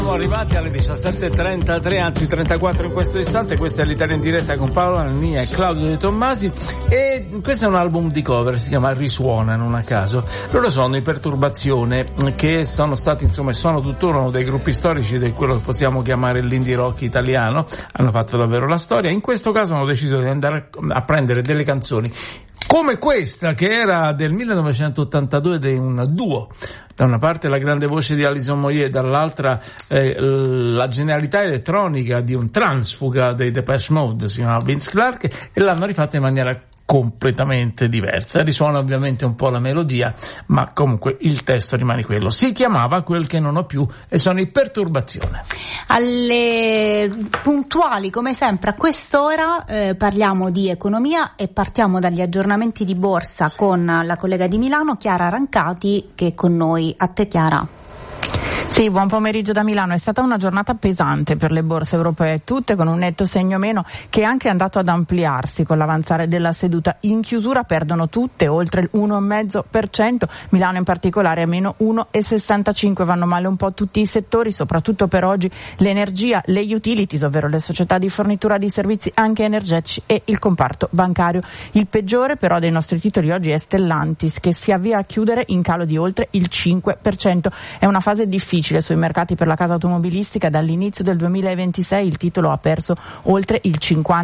Siamo arrivati alle 17:33, anzi 34 in questo istante. Questa è l'Italia in diretta con Paolo Nannini e Claudio De Tommasi, e questo è un album di cover, si chiama Risuona, non a caso. Loro sono i Perturbazione, che sono stati, insomma, sono tuttora uno dei gruppi storici di quello che possiamo chiamare l'indie rock italiano. Hanno fatto davvero la storia. In questo caso hanno deciso di andare a prendere delle canzoni come questa, che era del 1982, di un duo. Da una parte la grande voce di Alison Moyet, dall'altra la genialità elettronica di un transfuga dei Depeche Mode, si chiama Vince Clarke, e l'hanno rifatta in maniera completamente diversa. Risuona ovviamente un po' la melodia, ma comunque il testo rimane quello. Si chiamava Quel che non ho più, e sono i Perturbazione. Alle puntuali come sempre a quest'ora parliamo di economia e partiamo dagli aggiornamenti di borsa con la collega di Milano Chiara Rancati, che è con noi. A te, Chiara. Sì, buon pomeriggio da Milano. È stata una giornata pesante per le borse europee, tutte con un netto segno meno che è anche andato ad ampliarsi con l'avanzare della seduta. In chiusura perdono tutte oltre il 1,5%, Milano in particolare a meno 1,65%. Vanno male un po' tutti i settori, soprattutto per oggi l'energia, le utilities, ovvero le società di fornitura di servizi anche energetici, e il comparto bancario. Il peggiore però dei nostri titoli oggi è Stellantis, che si avvia a chiudere in calo di oltre il 5%. È una fase difficile sui mercati per la casa automobilistica. Dall'inizio del 2026 il titolo ha perso oltre il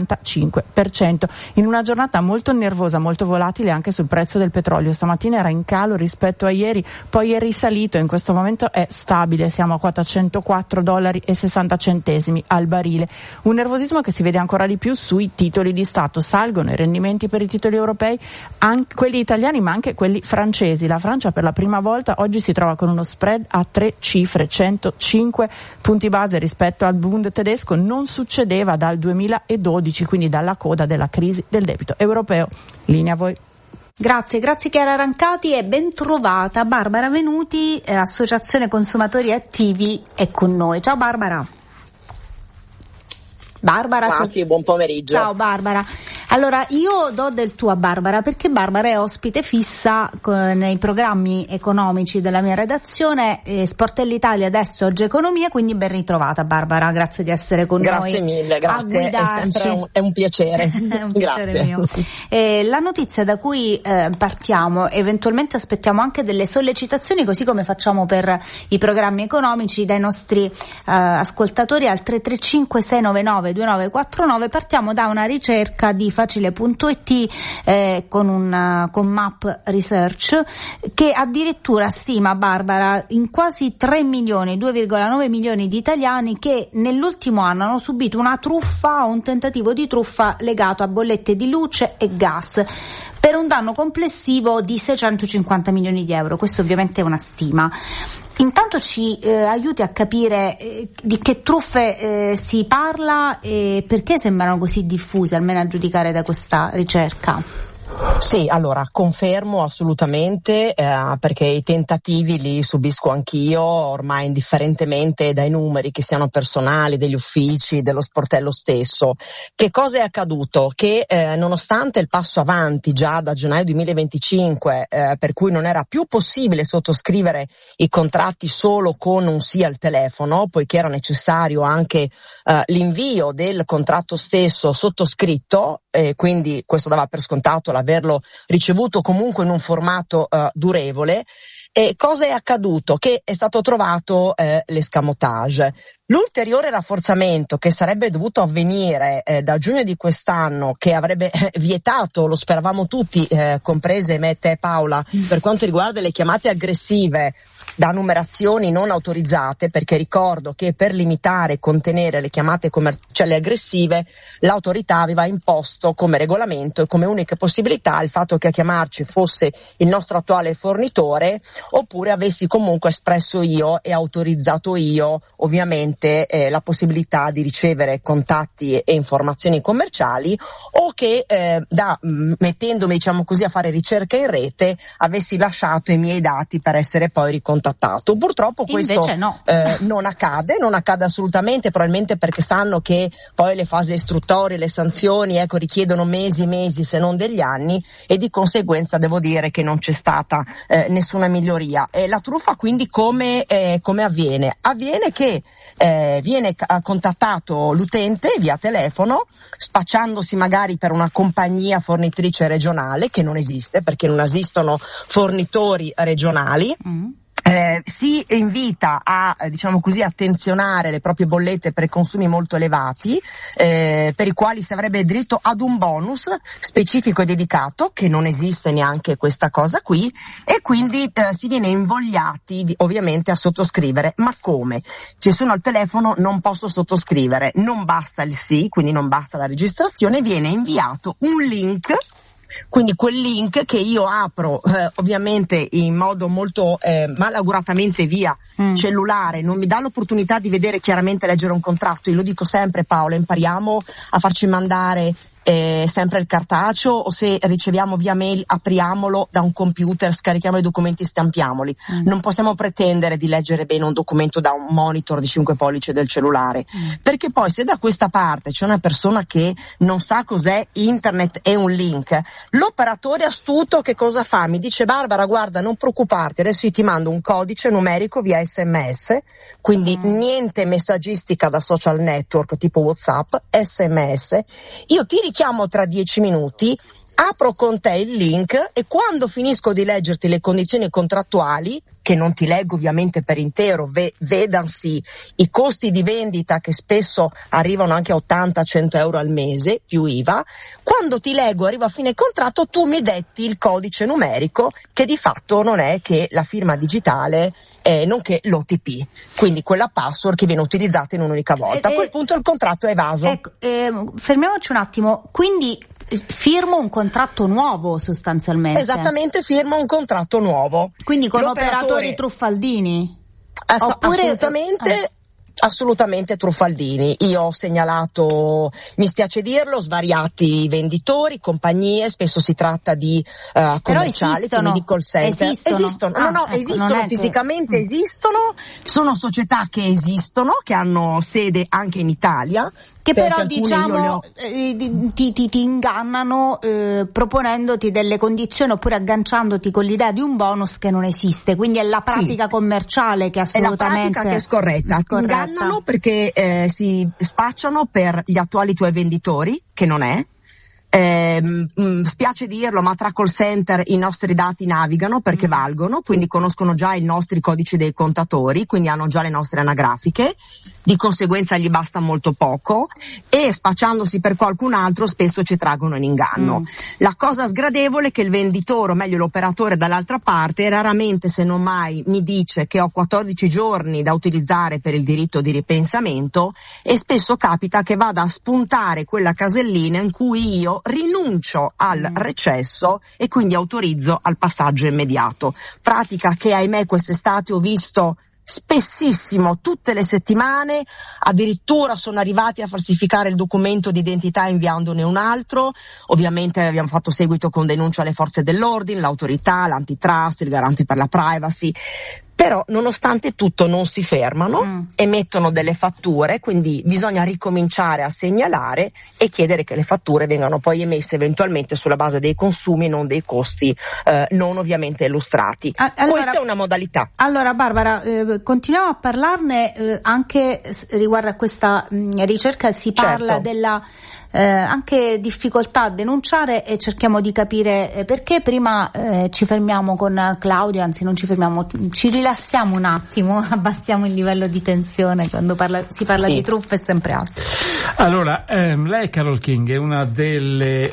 55%, in una giornata molto nervosa, molto volatile anche sul prezzo del petrolio. Stamattina era in calo rispetto a ieri, poi è risalito, in questo momento è stabile, siamo a quota $104,60 al barile. Un nervosismo che si vede ancora di più sui titoli di Stato. Salgono i rendimenti per i titoli europei, anche quelli italiani ma anche quelli francesi. La Francia per la prima volta oggi si trova con uno spread a 3 cifre, 105 punti base rispetto al Bund tedesco. Non succedeva dal 2012, quindi dalla coda della crisi del debito europeo. Linea a voi. Grazie Chiara Rancati, e ben trovata Barbara Venuti, Associazione Consumatori Attivi, è con noi. Ciao Barbara. Grazie, buon pomeriggio. Ciao Barbara. Allora, io do del tuo a Barbara perché Barbara è ospite fissa nei programmi economici della mia redazione, Sportelli Italia, adesso Oggi Economia, quindi ben ritrovata Barbara, grazie di essere con noi. Grazie mille, grazie, è sempre un piacere. È un piacere mio. La notizia da cui partiamo, eventualmente aspettiamo anche delle sollecitazioni, così come facciamo per i programmi economici, dai nostri ascoltatori al 335 699 2949. Partiamo da una ricerca di Facile.it con Map Research, che addirittura stima, Barbara, in quasi 3 milioni, 2,9 milioni di italiani che nell'ultimo anno hanno subito una truffa o un tentativo di truffa legato a bollette di luce e gas, per un danno complessivo di 650 milioni di euro. Questo ovviamente è una stima. Intanto ci aiuti a capire di che truffe si parla e perché sembrano così diffuse, almeno a giudicare da questa ricerca. Sì, allora confermo assolutamente, perché i tentativi li subisco anch'io ormai indifferentemente dai numeri, che siano personali, degli uffici, dello sportello stesso. Che cosa è accaduto? Che nonostante il passo avanti già da gennaio 2025, per cui non era più possibile sottoscrivere i contratti solo con un sì al telefono, poiché era necessario anche l'invio del contratto stesso sottoscritto, quindi questo dava per scontato l'averlo ricevuto comunque in un formato durevole. E cosa è accaduto? Che è stato trovato l'escamotage. L'ulteriore rafforzamento che sarebbe dovuto avvenire da giugno di quest'anno, che avrebbe vietato, lo speravamo tutti, comprese me, te e Paola, per quanto riguarda le chiamate aggressive da numerazioni non autorizzate, perché ricordo che per limitare e contenere le chiamate commerciali aggressive l'autorità aveva imposto come regolamento e come unica possibilità il fatto che a chiamarci fosse il nostro attuale fornitore, oppure avessi comunque espresso io e autorizzato io ovviamente la possibilità di ricevere contatti e informazioni commerciali, o che mettendomi, diciamo così, a fare ricerca in rete avessi lasciato i miei dati per essere poi ricontattato contattato. Purtroppo questo non accade assolutamente, probabilmente perché sanno che poi le fasi istruttorie, le sanzioni, richiedono mesi, se non degli anni, e di conseguenza devo dire che non c'è stata nessuna miglioria. La truffa quindi come avviene? Avviene che viene contattato l'utente via telefono, spacciandosi magari per una compagnia fornitrice regionale, che non esiste perché non esistono fornitori regionali. Si invita a, attenzionare le proprie bollette per consumi molto elevati, per i quali si avrebbe diritto ad un bonus specifico e dedicato, che non esiste neanche questa cosa qui, e quindi si viene invogliati ovviamente a sottoscrivere. Ma come? Se sono al telefono non posso sottoscrivere, non basta il sì, quindi non basta la registrazione, viene inviato un link. Quindi quel link che io apro ovviamente in modo molto malauguratamente via cellulare, non mi dà l'opportunità di vedere chiaramente, leggere un contratto. Io lo dico sempre, Paola, impariamo a farci mandare sempre il cartaceo, o se riceviamo via mail apriamolo da un computer, scarichiamo i documenti, stampiamoli. Non possiamo pretendere di leggere bene un documento da un monitor di 5 pollici del cellulare, perché poi se da questa parte c'è una persona che non sa cos'è internet e un link, l'operatore astuto che cosa fa? Mi dice: Barbara, guarda, non preoccuparti, adesso io ti mando un codice numerico via SMS, quindi niente messaggistica da social network tipo WhatsApp, SMS, io ti chiamo tra 10 minuti, apro con te il link e quando finisco di leggerti le condizioni contrattuali, che non ti leggo ovviamente per intero, vedansi i costi di vendita che spesso arrivano anche a 80-100 euro al mese più IVA, quando ti leggo, arrivo a fine contratto, tu mi detti il codice numerico, che di fatto non è che la firma digitale, nonché l'OTP, quindi quella password che viene utilizzata in un'unica volta. A quel punto il contratto è evaso. Ecco, fermiamoci un attimo, quindi firmo un contratto nuovo sostanzialmente. Esattamente, firmo un contratto nuovo. Quindi con operatori truffaldini? Assolutamente truffaldini. Io ho segnalato, mi spiace dirlo, svariati venditori, compagnie, spesso si tratta di commerciali, quindi di call center. Esistono fisicamente, esistono, sono società che esistono, che hanno sede anche in Italia, che però ti ingannano proponendoti delle condizioni oppure agganciandoti con l'idea di un bonus che non esiste, quindi è la pratica commerciale che assolutamente è la pratica che è scorretta. Ti ingannano perché si spacciano per gli attuali tuoi venditori, che non è. Spiace dirlo, ma tra call center i nostri dati navigano perché valgono, quindi conoscono già i nostri codici dei contatori, quindi hanno già le nostre anagrafiche, di conseguenza gli basta molto poco, e spacciandosi per qualcun altro spesso ci traggono in inganno. La cosa sgradevole è che il venditore, o meglio l'operatore dall'altra parte, raramente se non mai mi dice che ho 14 giorni da utilizzare per il diritto di ripensamento, e spesso capita che vada a spuntare quella casellina in cui io rinuncio al recesso e quindi autorizzo al passaggio immediato. Pratica che ahimè quest'estate ho visto spessissimo, tutte le settimane. Addirittura sono arrivati a falsificare il documento di identità inviandone un altro. Ovviamente abbiamo fatto seguito con denuncia alle forze dell'ordine, l'autorità, l'antitrust, il garante per la privacy. Però nonostante tutto non si fermano, emettono delle fatture, quindi bisogna ricominciare a segnalare e chiedere che le fatture vengano poi emesse eventualmente sulla base dei consumi, non dei costi non ovviamente illustrati. Questa è una modalità. Allora Barbara, continuiamo a parlarne anche riguardo a questa ricerca, si parla della anche difficoltà a denunciare, e cerchiamo di capire perché. Prima ci fermiamo con Claudia, anzi non ci fermiamo, ci rilassiamo un attimo, abbassiamo il livello di tensione quando si parla di truffe, è sempre alto. Allora, lei, Carole King, è una delle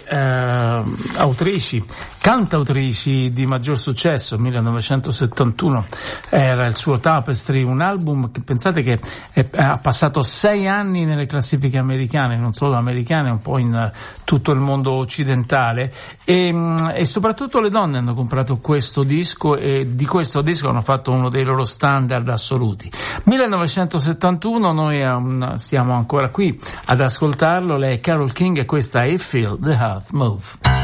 cantautrici di maggior successo. 1971 era il suo Tapestry, un album che pensate che ha passato 6 anni nelle classifiche americane, non solo americane, un po' in tutto il mondo occidentale, e soprattutto le donne hanno comprato questo disco, e di questo disco hanno fatto uno dei loro standard assoluti. 1971, noi siamo ancora qui ad ascoltarlo. Lei è Carole King e questa è I Feel the Heart Move.